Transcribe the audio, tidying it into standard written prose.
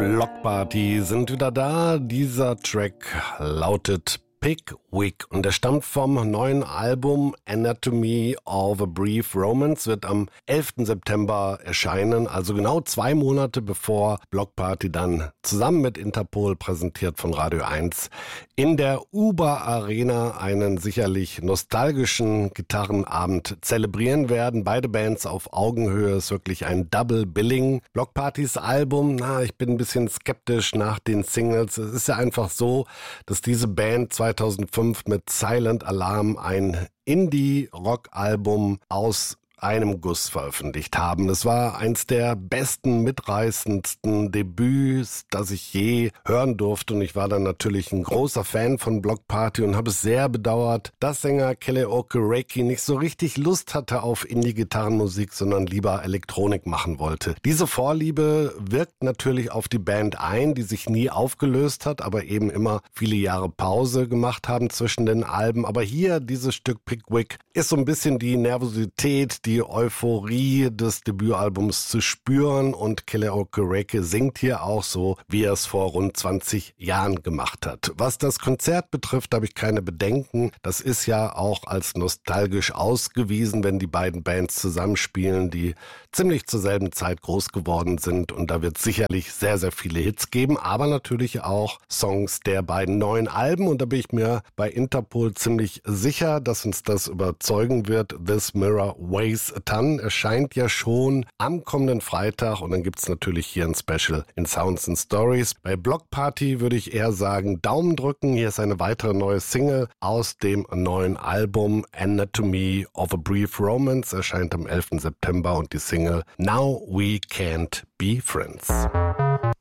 Block Party sind wieder da. Dieser Track lautet Pickwick und der stammt vom neuen Album Anatomy of a Brief Romance, wird am 11. September erscheinen, also genau 2 Monate bevor Block Party dann zusammen mit Interpol, präsentiert von Radio 1, in der Uber Arena einen sicherlich nostalgischen Gitarrenabend zelebrieren werden. Beide Bands auf Augenhöhe, ist wirklich ein Double Billing. Block Partys Album, ich bin ein bisschen skeptisch nach den Singles. Es ist ja einfach so, dass diese Band 2005 mit Silent Alarm ein Indie-Rock-Album aus einem Guss veröffentlicht haben. Das war eins der besten, mitreißendsten Debüts, das ich je hören durfte. Und ich war dann natürlich ein großer Fan von Block Party und habe es sehr bedauert, dass Sänger Kalle Okereke nicht so richtig Lust hatte auf Indie-Gitarrenmusik, sondern lieber Elektronik machen wollte. Diese Vorliebe wirkt natürlich auf die Band ein, die sich nie aufgelöst hat, aber eben immer viele Jahre Pause gemacht haben zwischen den Alben. Aber hier, dieses Stück Pickwick, ist so ein bisschen die Nervosität, die Euphorie des Debütalbums zu spüren, und Kalle Okereke singt hier auch so, wie er es vor rund 20 Jahren gemacht hat. Was das Konzert betrifft, habe ich keine Bedenken. Das ist ja auch als nostalgisch ausgewiesen, wenn die beiden Bands zusammenspielen, die ziemlich zur selben Zeit groß geworden sind, und da wird es sicherlich sehr, sehr viele Hits geben, aber natürlich auch Songs der beiden neuen Alben, und da bin ich mir bei Interpol ziemlich sicher, dass uns das überzeugen wird. This Mirror Weighs a Ton erscheint ja schon am kommenden Freitag, und dann gibt's natürlich hier ein Special in Sounds and Stories. Bei Block Party würde ich eher sagen, Daumen drücken. Hier ist eine weitere neue Single aus dem neuen Album Anatomy of a Brief Romance, erscheint am 11. September, und die Single Now We Can't Be Friends.